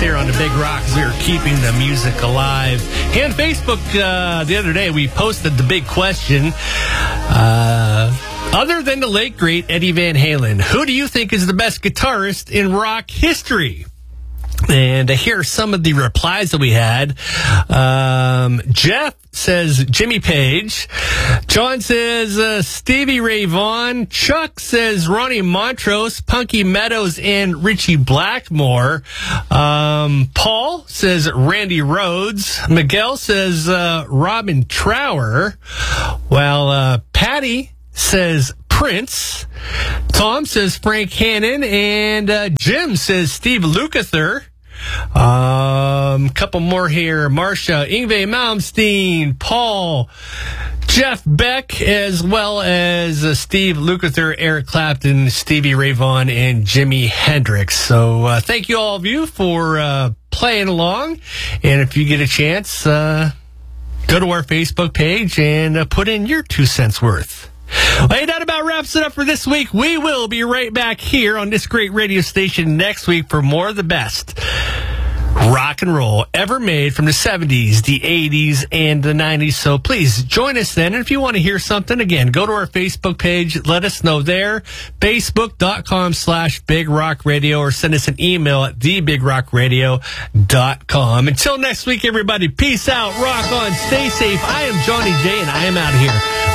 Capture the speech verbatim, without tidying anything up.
here on the Big Rock. We are keeping the music alive. And Facebook, uh, the other day, we posted the big question. Uh, other than the late, great Eddie Van Halen, who do you think is the best guitarist in rock history? And here are some of the replies that we had. Um, Jeff says Jimmy Page. John says uh, Stevie Ray Vaughan. Chuck says Ronnie Montrose, Punky Meadows, and Richie Blackmore. Um, Paul says Randy Rhoads. Miguel says uh, Robin Trower. Well, uh, Patty says Prince. Tom says Frank Hannon. And uh, Jim says Steve Lukather. Um, couple more here. Marcia, Yngwie Malmsteen, Paul, Jeff Beck, as well as uh, Steve Lukather, Eric Clapton, Stevie Ray Vaughan, and Jimi Hendrix. So uh, thank you all of you for uh, playing along. And if you get a chance, uh, go to our Facebook page and uh, put in your two cents worth. Well, hey, that about wraps it up for this week. We will be right back here on this great radio station next week for more of the best rock and roll ever made from the seventies, the eighties, and the nineties. So please join us then. And if you want to hear something, again, go to our Facebook page. Let us know there. Facebook.com slash Big Rock Radio, or send us an email at the big rock radio dot com. Until next week, everybody, peace out, rock on, stay safe. I am Johnny J, and I am out of here.